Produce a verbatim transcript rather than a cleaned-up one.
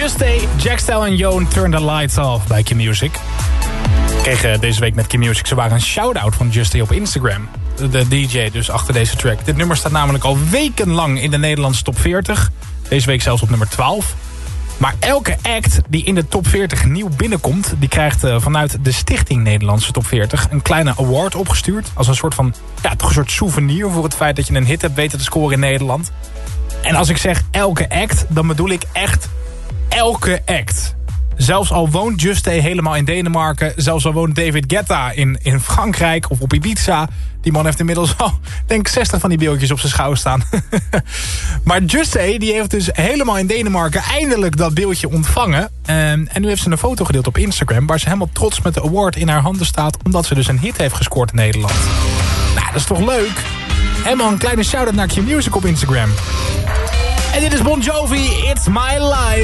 Juste, Jackstyle en Joan Turn the Lights Off bij Q-Music. Ik kreeg deze week met Q-Music zowaar een shout-out van Juste op Instagram. De D J dus achter deze track. Dit nummer staat namelijk al wekenlang in de Nederlandse top veertig. Deze week zelfs op nummer twaalf. Maar elke act die in de top veertig nieuw binnenkomt... die krijgt uh, vanuit de Stichting Nederlandse Top veertig... een kleine award opgestuurd. Als een soort van, ja, toch een soort souvenir... voor het feit dat je een hit hebt weten te scoren in Nederland. En als ik zeg elke act, dan bedoel ik echt elke act. Zelfs al woont Juste helemaal in Denemarken... zelfs al woont David Guetta in, in Frankrijk of op Ibiza... die man heeft inmiddels al, denk ik, zestig van die beeldjes op zijn schouder staan. Maar Juste, die heeft dus helemaal in Denemarken... eindelijk dat beeldje ontvangen. En, en nu heeft ze een foto gedeeld op Instagram... waar ze helemaal trots met de award in haar handen staat... omdat ze dus een hit heeft gescoord in Nederland. Nou, dat is toch leuk? Helemaal een kleine shout-out naar Q-Music op Instagram. En dit is Bon Jovi, It's My Life.